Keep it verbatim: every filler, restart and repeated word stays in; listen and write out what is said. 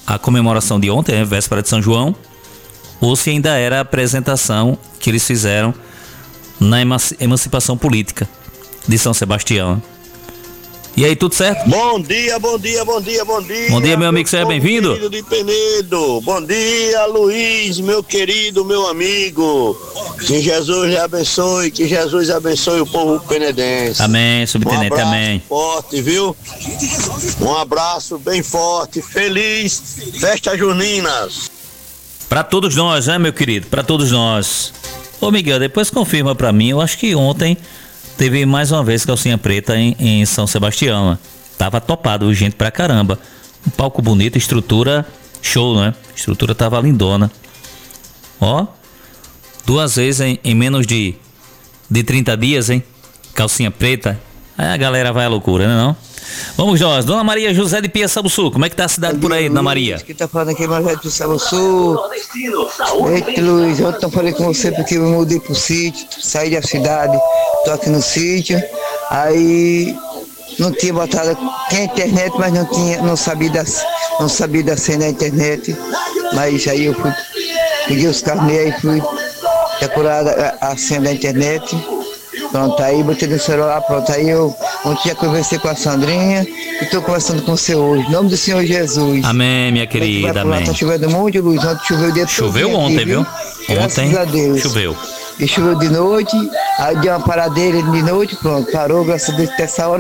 a comemoração de ontem, né, véspera de São João, ou se ainda era a apresentação que eles fizeram na emancipação política de São Sebastião. E aí, tudo certo? Bom dia, bom dia, bom dia, bom dia. Bom dia, meu amigo, seja bem-vindo. Querido de Penedo. Bom dia, Luiz, meu querido, meu amigo. Que Jesus lhe abençoe, que Jesus abençoe o povo penedense. Amém, subtenente, um abraço amém. Forte, viu? Um abraço bem forte, feliz festas juninas. Pra todos nós, né, meu querido? Pra todos nós. Ô, Miguel, depois confirma pra mim, eu acho que ontem teve mais uma vez calcinha preta em, em São Sebastião, né? Tava topado, gente pra caramba. Um palco bonito, estrutura show, né? A estrutura tava lindona. Ó, duas vezes em, em menos de, de trinta dias, hein? Calcinha preta. Aí a galera vai à loucura, né não? Vamos nós, Dona Maria José de Piaçabuçu, como é que tá a cidade por aí, Dona Maria? Que tá falando aqui, Maria de Piaçabuçu. Eita, Luiz, ontem eu falei com você porque eu mudei pro sítio, saí da cidade, tô aqui no sítio, aí não tinha botado, tinha internet, mas não tinha, não sabia da, não sabia da senha da internet, mas aí eu fui, peguei os carnês, fui decorar a, a senha da internet. Pronto, aí botei no celular, pronto, aí eu ontem já conversei com a Sandrinha e estou conversando com você hoje, em nome do Senhor Jesus. Amém, minha querida, amém. Tá chovendo muito, Luiz, ontem choveu o dia todo. Choveu ontem, aqui, viu? Graças Ontem a Deus. choveu. E choveu de noite, aí deu uma paradeira de noite, pronto, parou, graças a Deus, até essa hora.